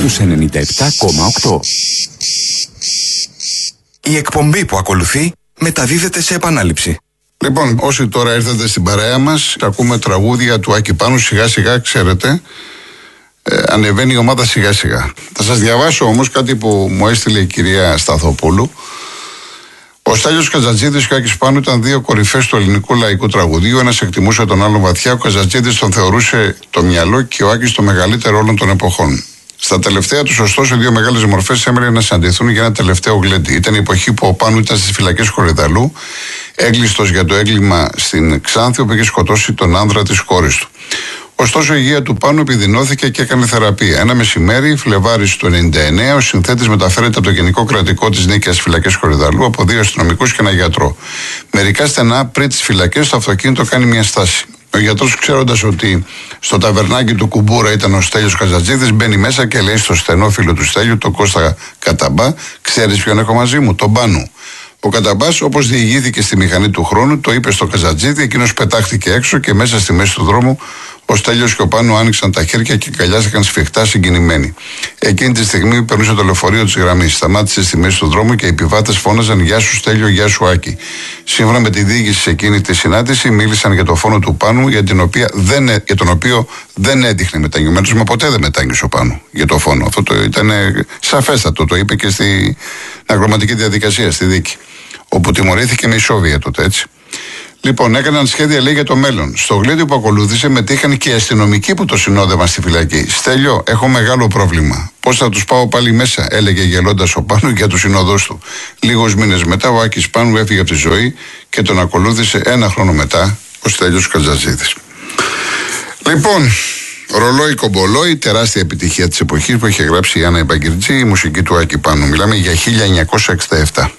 στους 97,8. Η εκπομπή που ακολουθεί μεταδίδεται σε επανάληψη. Λοιπόν, όσοι τώρα ήρθατε στην παρέα μας, ακούμε τραγούδια του Άκη Πάνου, σιγά σιγά, ξέρετε, ανεβαίνει η ομάδα σιγά σιγά. Θα σας διαβάσω όμως κάτι που μου έστειλε η κυρία Σταθοπούλου. Ο Στέλιος Καζατζίδης και ο Άκης Πάνου ήταν δύο κορυφές του ελληνικού λαϊκού τραγουδίου. Ένας εκτιμούσε τον άλλον βαθιά. Ο Καζατζίδης τον θεωρούσε το μυαλό και ο Άκης το μεγαλύτερο όλων των εποχών. Στα τελευταία του, ωστόσο, δύο μεγάλες μορφές έμεναν να συναντηθούν για ένα τελευταίο γλέντι. Ήταν η εποχή που ο Πάνου ήταν στις φυλακές Κορυδαλού, έγκλειστος για το έγκλημα στην Ξάνθη, όπου είχε σκοτώσει τον άνδρα της κόρης του. Ωστόσο, η υγεία του Πάνου επιδεινώθηκε και έκανε θεραπεία. Ένα μεσημέρι, Φλεβάρης του 1999, ο συνθέτης μεταφέρεται από το Γενικό Κρατικό της Νίκαιας στις φυλακές Κορυδαλού από δύο αστυνομικούς και ένα γιατρό. Μερικά στενά πριν τις φυλακές, το αυτοκίνητο κάνει μια στάση. Ο γιατρός, ξέροντας ότι στο ταβερνάκι του Κουμπούρα ήταν ο Στέλιος Καζατζίδης, μπαίνει μέσα και λέει στο στενό φίλο του Στέλιου, τον Κώστα Καταμπά: «Ξέρεις ποιον έχω μαζί μου, τον Πάνου». Ο Καταμπάς, όπως διηγήθηκε στη μηχανή του χρόνου, το είπε στο Καζατζίδη, εκείνος πετάχτηκε έξω και μέσα στη μέση του δρόμου ο Στέλιος και ο Πάνου άνοιξαν τα χέρια και αγκαλιάστηκαν σφιχτά συγκινημένοι. Εκείνη τη στιγμή περνούσε το λεωφορείο της γραμμής. Σταμάτησε στη μέση του δρόμου και οι επιβάτες φώναζαν «Γεια σου Στέλιο, γεια σου Άκη». Σύμφωνα με τη διοίκηση σε εκείνη τη συνάντηση, μίλησαν για το φόνο του Πάνου, για τον οποίο δεν έδειχνε μετανιωμένος, μα ποτέ δεν μετάνιωσε ο Πάνου για το φόνο. Αυτό ήταν σαφέστατο, το είπε και στην αγροματική διαδικασία, στη δίκη, όπου τιμωρήθηκε με ισόβια τότε, έτσι. Λοιπόν, έκαναν σχέδια, λέει, για το μέλλον. Στο γλέντι που ακολούθησε μετήχαν και οι αστυνομικοί που το συνόδευαν στη φυλακή. «Στέλιο, έχω μεγάλο πρόβλημα. Πώς θα τους πάω πάλι μέσα», έλεγε γελώντας ο Πάνου για τους συνοδούς του. Λίγους μήνες μετά, ο Άκης Πάνου έφυγε από τη ζωή και τον ακολούθησε ένα χρόνο μετά ο Στέλιος Καζατζίδης. Λοιπόν, Ρολόι Κομπολόι, τεράστια επιτυχία της εποχής που είχε γράψει η Άννα Ιπαγκυρτζή, η μουσική του Άκη Πάνου. Μιλάμε για 1967.